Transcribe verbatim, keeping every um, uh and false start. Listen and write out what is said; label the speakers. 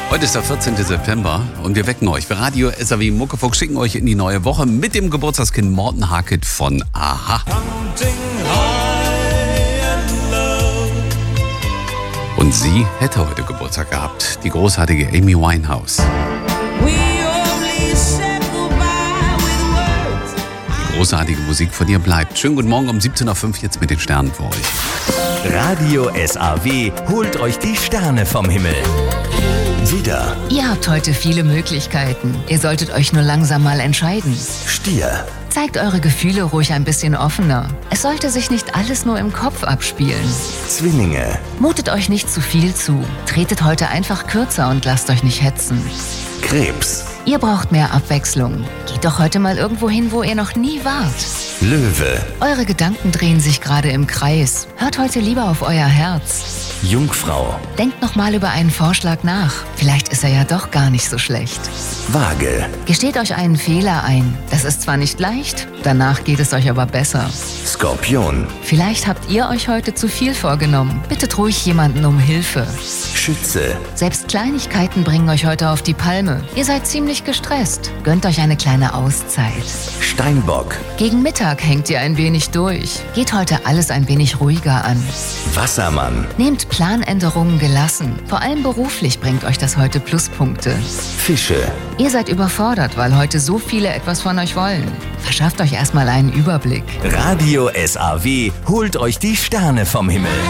Speaker 1: Heute ist der vierzehnten September und wir wecken euch. Wir Radio S A W Muckefuck schicken euch in die neue Woche mit dem Geburtstagskind Morten Harket von Aha. Und sie hätte heute Geburtstag gehabt, die großartige Amy Winehouse. Die großartige Musik von ihr bleibt. Schönen guten Morgen um siebzehn Uhr fünf jetzt mit den Sternen für euch.
Speaker 2: Radio S A W holt euch die Sterne vom Himmel. Widder,
Speaker 3: Ihr habt heute viele Möglichkeiten. Ihr solltet euch nur langsam mal entscheiden.
Speaker 2: Stier,
Speaker 3: Zeigt eure Gefühle ruhig ein bisschen offener. Es sollte sich nicht alles nur im Kopf abspielen.
Speaker 2: Zwillinge,
Speaker 3: Mutet euch nicht zu viel zu. Tretet heute einfach kürzer und lasst euch nicht hetzen.
Speaker 2: Krebs,
Speaker 3: Ihr braucht mehr Abwechslung. Geht doch heute mal irgendwo hin, wo ihr noch nie wart.
Speaker 2: Löwe,
Speaker 3: Eure Gedanken drehen sich gerade im Kreis. Hört heute lieber auf euer Herz.
Speaker 2: Jungfrau,
Speaker 3: Denkt noch mal über einen Vorschlag nach. Vielleicht ist er ja doch gar nicht so schlecht.
Speaker 2: Waage,
Speaker 3: Gesteht euch einen Fehler ein. Das ist zwar nicht leicht, danach geht es euch aber besser.
Speaker 2: Skorpion,
Speaker 3: Vielleicht habt ihr euch heute zu viel vorgenommen. Bittet ruhig jemanden um Hilfe.
Speaker 2: Schütze,
Speaker 3: Selbst Kleinigkeiten bringen euch heute auf die Palme. Ihr seid ziemlich gestresst. Gönnt euch eine kleine Auszeit.
Speaker 2: Steinbock,
Speaker 3: Gegen Mittag hängt ihr ein wenig durch. Geht heute alles ein wenig ruhiger an.
Speaker 2: Wassermann,
Speaker 3: Nehmt Planänderungen gelassen. Vor allem beruflich bringt euch das heute Pluspunkte.
Speaker 2: Fische,
Speaker 3: Ihr seid überfordert, weil heute so viele etwas von euch wollen. Verschafft euch erstmal einen Überblick.
Speaker 2: Radio S A W holt euch die Sterne vom Himmel.